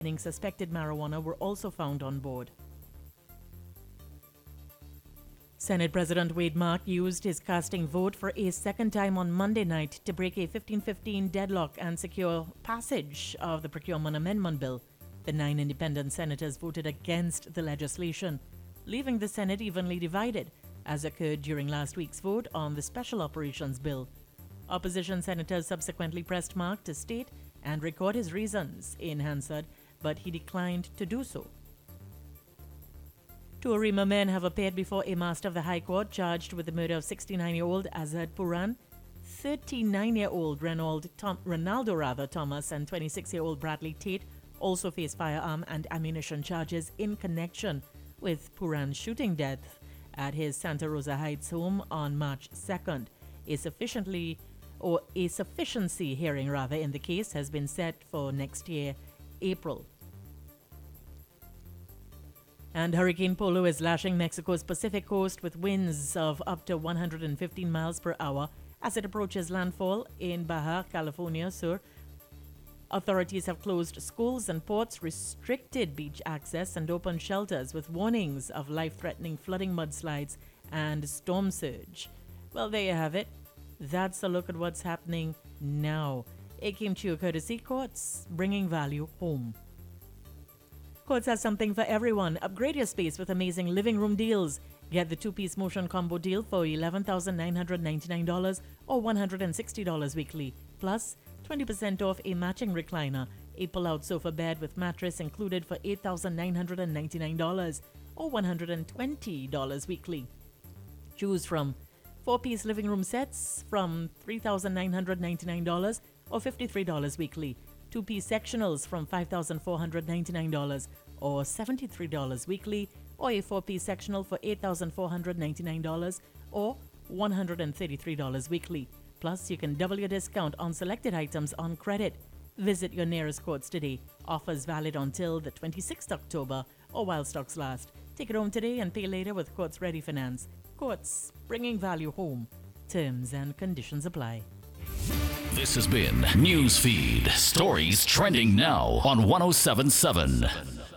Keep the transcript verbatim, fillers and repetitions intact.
suspected marijuana were also found on board. Senate President Wade Mark used his casting vote for a second time on Monday night to break a fifteen fifteen deadlock and secure passage of the Procurement Amendment Bill. The nine independent senators voted against the legislation, leaving the Senate evenly divided, as occurred during last week's vote on the Special Operations Bill. Opposition senators subsequently pressed Mark to state and record his reasons in Hansard, but he declined to do so. Two Arima men have appeared before a master of the High Court charged with the murder of sixty-nine-year-old Azad Puran, thirty-nine-year-old Ronald Tom- Ronaldo rather Thomas, and twenty-six-year-old Bradley Tate also face firearm and ammunition charges in connection with Puran's shooting death at his Santa Rosa Heights home on March second. A sufficiently or a sufficiency hearing rather in the case has been set for next year, April. And Hurricane Polo is lashing Mexico's Pacific coast with winds of up to one hundred fifteen miles per hour as it approaches landfall in Baja California Sur. Authorities have closed schools and ports, restricted beach access, and opened shelters with warnings of life-threatening flooding, mudslides, and storm surge. Well, there you have it. That's a look at what's happening now. It came to you courtesy Quartz, bringing value home. Quartz has something for everyone. Upgrade your space with amazing living room deals. Get the two-piece motion combo deal for eleven thousand nine hundred ninety-nine dollars or one hundred sixty dollars weekly. Plus, twenty percent off a matching recliner, a pull-out sofa bed with mattress included for eight thousand nine hundred ninety-nine dollars or one hundred twenty dollars weekly. Choose from four-piece living room sets from three thousand nine hundred ninety-nine dollars or fifty-three dollars weekly. Two-piece sectionals from five thousand four hundred ninety-nine dollars or seventy-three dollars weekly, or a four-piece sectional for eight thousand four hundred ninety-nine dollars or one hundred thirty-three dollars weekly. Plus, you can double your discount on selected items on credit. Visit your nearest Quartz today. Offers valid until the twenty-sixth of October or while stocks last. Take it home today and pay later with Quartz Ready Finance. Quartz, bringing value home. Terms and conditions apply. This has been Newsfeed, stories trending now on one oh seven point seven.